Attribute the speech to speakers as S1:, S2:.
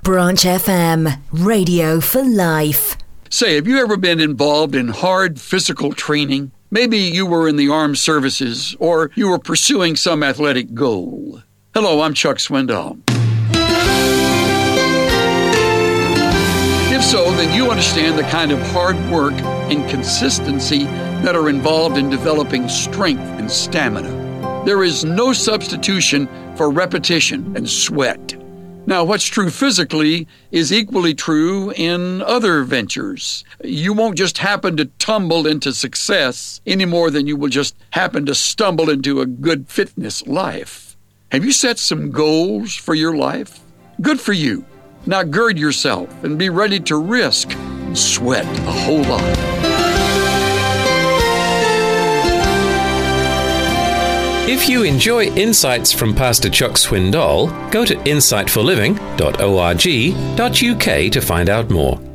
S1: Branch FM, radio for life.
S2: Say, have you ever been involved in hard physical training? Maybe you were in the armed services, or you were pursuing some athletic goal. Hello, I'm Chuck Swindoll. If so, then you understand the kind of hard work and consistency that are involved in developing strength and stamina. There is no substitution for repetition and sweat. Now, what's true physically is equally true in other ventures. You won't just happen to tumble into success any more than you will just happen to stumble into a good fitness life. Have you set some goals for your life? Good for you. Now gird yourself and be ready to risk and sweat a whole lot.
S3: If you enjoy insights from Pastor Chuck Swindoll, go to insightforliving.org.uk to find out more.